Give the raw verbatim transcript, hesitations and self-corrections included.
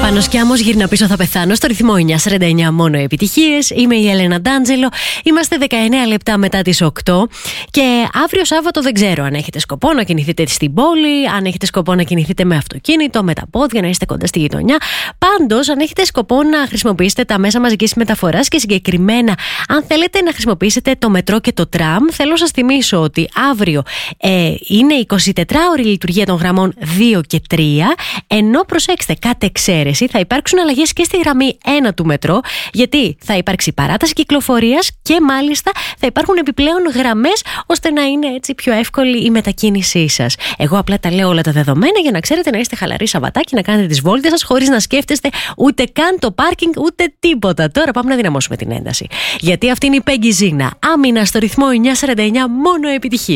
Πανοσκιάμος, γύρνα πίσω θα πεθάνω. Στο ρυθμό εννιά σαράντα εννιά μόνο επιτυχίες. Είμαι η Έλενα Ντάντζελο. Είμαστε δεκαεννέα λεπτά μετά τις οκτώ. Και αύριο Σάββατο δεν ξέρω αν έχετε σκοπό να κινηθείτε στην πόλη, αν έχετε σκοπό να κινηθείτε με αυτοκίνητο, με τα πόδια, να είστε κοντά στη γειτονιά. Πάντως, αν έχετε σκοπό να χρησιμοποιήσετε τα μέσα μαζικής μεταφοράς και συγκεκριμένα αν θέλετε να χρησιμοποιήσετε το μετρό και το τραμ, θέλω να σας θυμίσω ότι αύριο ε, είναι εικοσιτετράωρη λειτουργία των γραμμών δύο και τρία. Ενώ προσέξτε, κατ' εξαίρεση θα υπάρξουν αλλαγές και στη γραμμή ένα του μετρό, γιατί θα υπάρξει παράταση κυκλοφορίας και μάλιστα θα υπάρχουν επιπλέον γραμμές ώστε να είναι έτσι πιο εύκολη η μετακίνησή σας. Εγώ απλά τα λέω όλα τα δεδομένα για να ξέρετε να είστε χαλαροί Σαββατάκι, να κάνετε τις βόλτες σας χωρίς να σκέφτεστε ούτε καν το πάρκινγκ ούτε τίποτα. Τώρα πάμε να δυναμώσουμε την ένταση. Γιατί αυτή είναι η Peggy Zina. Άμυνα στο ρυθμό εννιά σαράντα εννιά μόνο επιτυχία.